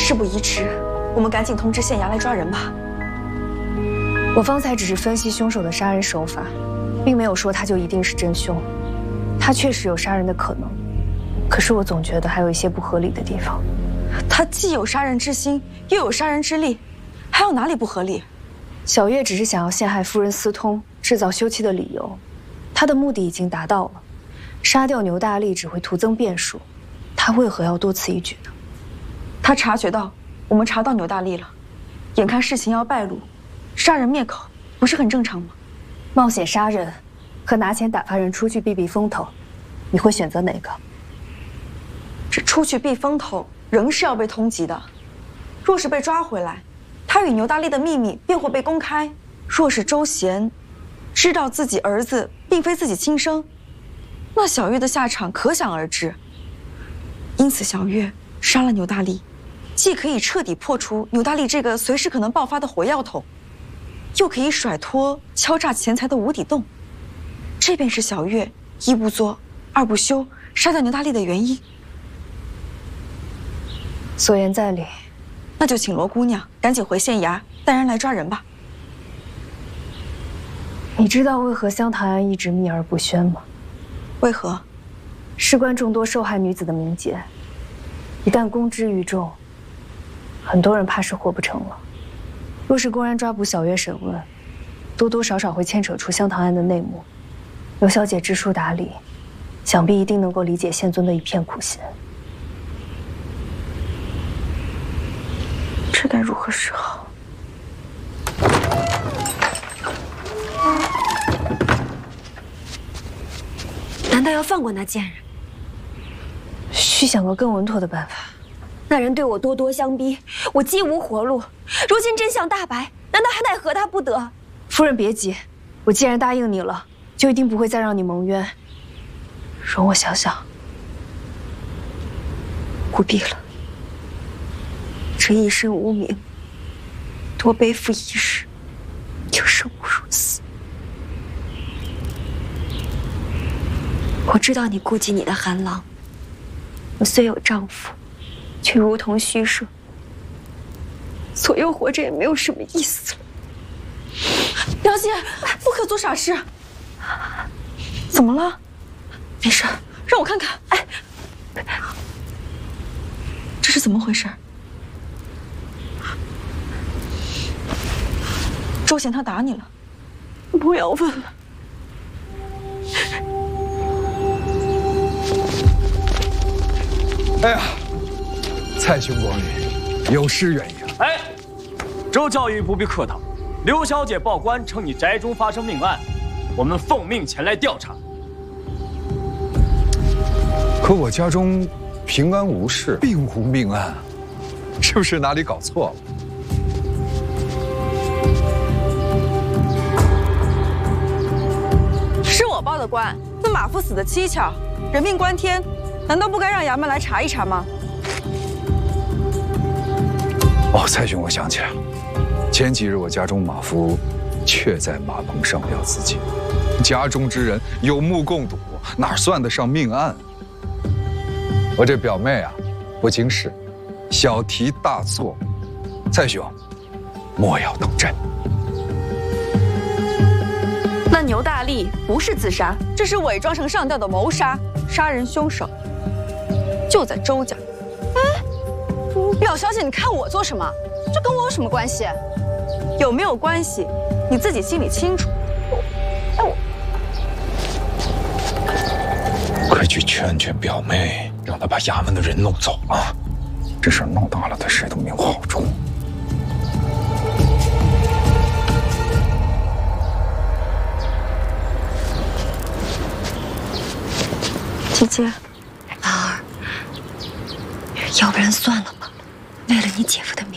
事不宜迟，我们赶紧通知县衙来抓人吧。 我方才只是分析凶手的杀人手法，并没有说他就一定是真凶。他确实有杀人的可能，可是我总觉得还有一些不合理的地方。 他既有杀人之心，又有杀人之力，还有哪里不合理？ 小月只是想要陷害夫人私通，制造休妻的理由，他的目的已经达到了。杀掉牛大力只会徒增变数，他为何要多此一举呢？ 他察觉到我们查到牛大力了，眼看事情要败露，杀人灭口，不是很正常吗？ 冒险杀人和拿钱打发人出去避避风头，你会选择哪个？ 这出去避风头仍是要被通缉的，若是被抓回来，他与牛大力的秘密便会被公开。若是周贤知道自己儿子并非自己亲生，那小月的下场可想而知。因此，小月杀了牛大力，既可以彻底破除牛大力这个随时可能爆发的火药桶，又可以甩脱敲诈钱财的无底洞。这便是小月一不作二不休杀掉牛大力的原因。 所言在理， 那就请罗姑娘赶紧回县衙带人来抓人吧。 你知道为何湘潭案一直秘而不宣吗？ 为何？ 事关众多受害女子的名节，一旦公之于众，很多人怕是活不成了。若是公然抓捕小月审问，多多少少会牵扯出湘潭案的内幕。刘小姐知书达理，想必一定能够理解县尊的一片苦心。 这该如何是好？ 难道要放过那贱人？ 需想个更稳妥的办法。 那人对我咄咄相逼，我既无活路。如今真相大白，难道还奈何他不得？ 夫人别急，我既然答应你了，就一定不会再让你蒙冤。容我想想。 不必了。这一身无名，多背负一世，就生不如死。 我知道你顾及你的韩郎，我虽有丈夫，却如同虚设，左右活着也没有什么意思了。 表姐，不可做傻事。怎么了？没事，让我看看。哎，这是怎么回事？周贤他打你了？ 不要问了。 哎呀，蔡兄光临，有失远迎。 哎，周教育不必客套。刘小姐报官称你宅中发生命案，我们奉命前来调查。 可我家中平安无事，并无命案，是不是哪里搞错了？ 是我报的官，那马夫死的蹊跷，人命关天，难道不该让衙门来查一查吗？ 哦，蔡兄，我想起来了，前几日我家中马夫却在马棚上吊自尽，家中之人有目共睹，哪算得上命案？我这表妹啊，不经事，小题大做。蔡兄，莫要当真。 那牛大力不是自杀，这是伪装成上吊的谋杀，杀人凶手就在周家。 哎，表小姐，你看我做什么？这跟我有什么关系？ 有没有关系，你自己心里清楚。 快去劝劝表妹，让她把衙门的人弄走啊！这事闹大了，对谁都没有好处。 姐姐， 兰儿，要不然算了吧，为了你姐夫的